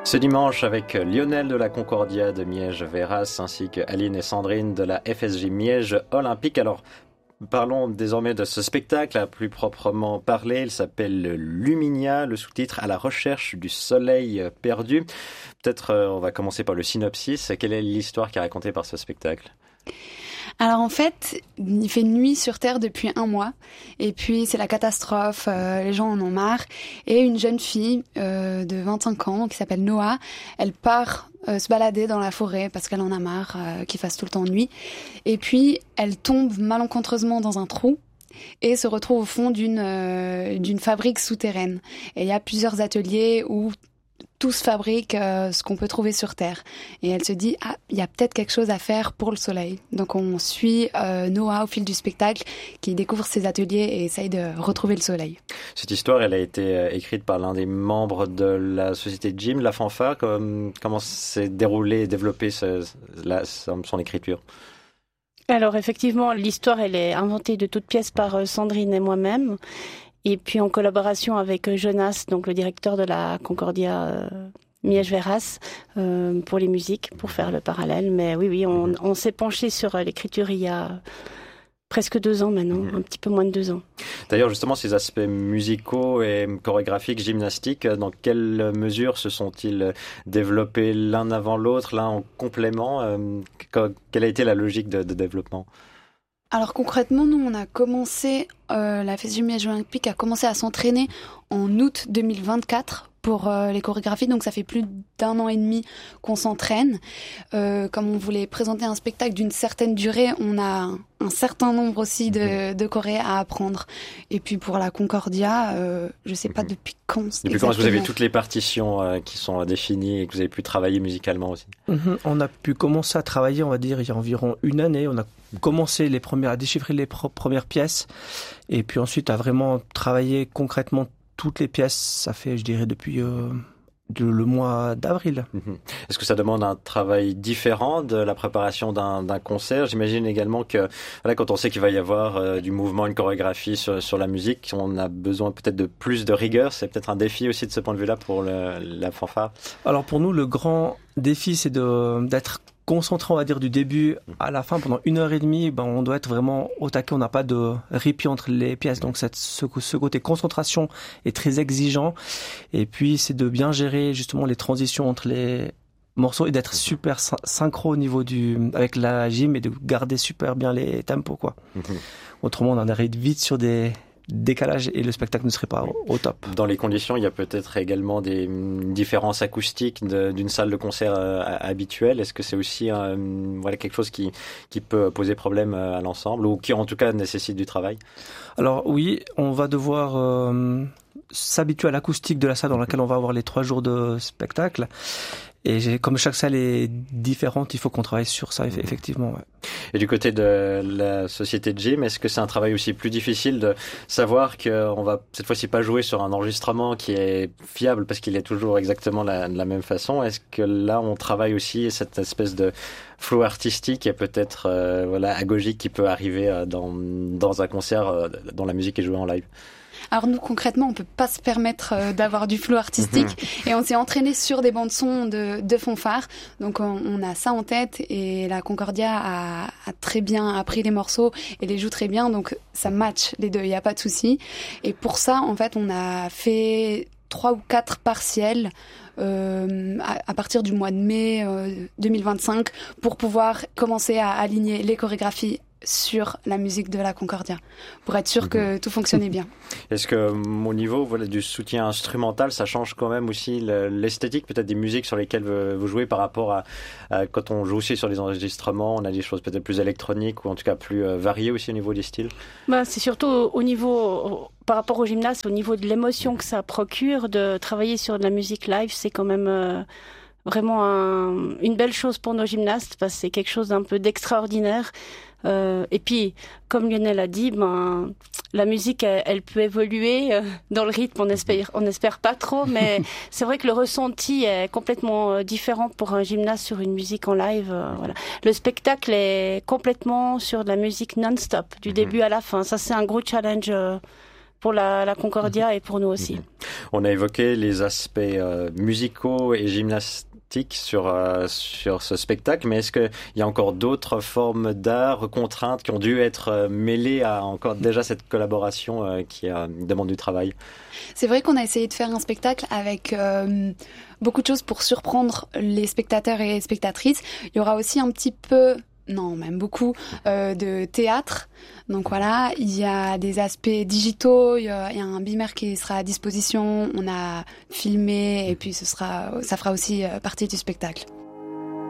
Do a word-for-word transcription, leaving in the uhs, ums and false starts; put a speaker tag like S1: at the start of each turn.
S1: Ce dimanche avec Lionel de la Concordia de Miège-Verras ainsi que Aline et Sandrine de la F S J Miège Olympique. Alors, parlons désormais de ce spectacle à plus proprement parler. Il s'appelle Luminia, le sous-titre à la recherche du soleil perdu. Peut-être euh, on va commencer par le synopsis. Quelle est l'histoire qui est racontée par ce spectacle ?
S2: Alors en fait, il fait nuit sur Terre depuis un mois, et puis c'est la catastrophe, euh, les gens en ont marre, et une jeune fille euh, de vingt-cinq ans qui s'appelle Noah, elle part euh, se balader dans la forêt parce qu'elle en a marre euh, qu'il fasse tout le temps nuit, et puis elle tombe malencontreusement dans un trou, et se retrouve au fond d'une, euh, d'une fabrique souterraine. Et il y a plusieurs ateliers où tous fabriquent euh, ce qu'on peut trouver sur Terre. Et elle se dit, ah, il y a peut-être quelque chose à faire pour le soleil. Donc on suit euh, Noah au fil du spectacle, qui découvre ses ateliers et essaye de retrouver le soleil. Cette
S1: histoire, elle a été euh, écrite par l'un des membres de la société Jim, la fanfare. Comme, comment s'est déroulée et développée ce, la, son, son écriture ?
S3: Alors effectivement, l'histoire, elle est inventée de toutes pièces par euh, Sandrine et moi-même. Et puis en collaboration avec Jonas, donc le directeur de la Concordia euh, Miège-Verras, euh, pour les musiques, pour faire le parallèle. Mais oui, oui, on, on s'est penché sur l'écriture il y a presque deux ans maintenant, mmh. un petit peu moins de deux ans.
S1: D'ailleurs, justement, ces aspects musicaux et chorégraphiques, gymnastiques, dans quelle mesure se sont-ils développés l'un avant l'autre, l'un en complément ? euh, Quelle a été la logique de, de développement ?
S2: Alors concrètement, nous, on a commencé, euh, la F S J Miège Olympique a commencé à s'entraîner en août deux mille vingt-quatre pour euh, les chorégraphies, donc ça fait plus d'un an et demi qu'on s'entraîne. Euh, comme on voulait présenter un spectacle d'une certaine durée, on a un certain nombre aussi de, de chorés à apprendre. Et puis pour la Concordia, euh, je sais pas depuis quand.
S1: Depuis quand est-ce que vous avez toutes les partitions euh, qui sont définies et que vous avez pu travailler musicalement aussi ?
S4: Mm-hmm. On a pu commencer à travailler, on va dire, il y a environ une année. On a commencé les premières, à déchiffrer les pro- premières pièces et puis ensuite à vraiment travailler concrètement toutes les pièces. Ça fait, je dirais, depuis euh, de, le mois d'avril.
S1: Mmh. Est-ce que ça demande un travail différent de la préparation d'un, d'un concert ? J'imagine également que voilà, quand on sait qu'il va y avoir euh, du mouvement, une chorégraphie sur, sur la musique, on a besoin peut-être de plus de rigueur. C'est peut-être un défi aussi de ce point de vue-là pour le, la fanfare.
S4: Alors pour nous, le grand défi, c'est de, d'être concentré, on va dire, du début à la fin, pendant une heure et demie, ben, on doit être vraiment au taquet, on n'a pas de répit entre les pièces, donc cette, ce, ce côté concentration est très exigeant, et puis c'est de bien gérer justement les transitions entre les morceaux et d'être super sy- synchro au niveau du, avec la gym et de garder super bien les tempos, quoi. Mmh. Autrement, on en arrive vite sur des décalage et le spectacle ne serait pas au, au top.
S1: Dans les conditions, il y a peut-être également des différences acoustiques de, d'une salle de concert euh, habituelle. Est-ce que c'est aussi euh, voilà, quelque chose qui, qui peut poser problème à l'ensemble ou qui en tout cas nécessite du travail ?
S4: Alors oui, on va devoir euh, s'habituer à l'acoustique de la salle dans laquelle on va avoir les trois jours de spectacle. Et j'ai, comme chaque salle est différente, il faut qu'on travaille sur ça, effectivement. Ouais.
S1: Et du côté de la société Jim, est-ce que c'est un travail aussi plus difficile de savoir qu'on va cette fois-ci pas jouer sur un enregistrement qui est fiable parce qu'il est toujours exactement la, de la même façon ? Est-ce que là, on travaille aussi cette espèce de flow artistique et peut-être euh, voilà, agogique qui peut arriver dans, dans un concert euh, dont la musique est jouée en live ?
S2: Alors nous, concrètement, on peut pas se permettre euh, d'avoir du flow artistique et on s'est entraîné sur des bandes son de, de fanfare. Donc on, on a ça en tête et la Concordia a, a très bien appris les morceaux et les joue très bien. Donc ça match les deux, il n'y a pas de souci. Et pour ça, en fait, on a fait trois ou quatre partiels euh, à, à partir du mois de mai euh, deux mille vingt-cinq pour pouvoir commencer à aligner les chorégraphies sur la musique de la Concordia, pour être sûr que tout fonctionnait bien.
S1: Est-ce que au niveau voilà, du soutien instrumental, ça change quand même aussi le, l'esthétique peut-être des musiques sur lesquelles vous, vous jouez par rapport à, à quand on joue aussi sur les enregistrements, on a des choses peut-être plus électroniques ou en tout cas plus euh, variées aussi au niveau des styles ?
S3: Bah, c'est surtout au niveau, au, par rapport au gymnase, au niveau de l'émotion que ça procure de travailler sur de la musique live, c'est quand même... Euh, vraiment un, une belle chose pour nos gymnastes parce que c'est quelque chose d'un peu d'extraordinaire. Euh, et puis, comme Lionel a dit, ben, la musique, elle, elle peut évoluer euh, dans le rythme, on espère, on espère pas trop, mais c'est vrai que le ressenti est complètement euh, différent pour un gymnaste sur une musique en live. Euh, voilà. Le spectacle est complètement sur de la musique non-stop, du début à la fin. Ça, c'est un gros challenge euh, pour la, la Concordia et pour nous aussi.
S1: On a évoqué les aspects euh, musicaux et gymnastiques sur euh, sur ce spectacle, mais est-ce qu'il y a encore d'autres formes d'art contraintes qui ont dû être euh, mêlées à encore déjà cette collaboration euh, qui euh, demande du travail?
S2: C'est vrai qu'on a essayé de faire un spectacle avec euh, beaucoup de choses pour surprendre les spectateurs et les spectatrices. Il y aura aussi un petit peu, non même beaucoup, euh, de théâtre. Donc voilà, il y a des aspects digitaux, il y a, il y a un beamer qui sera à disposition, on a filmé et puis ce sera, ça fera aussi partie du spectacle.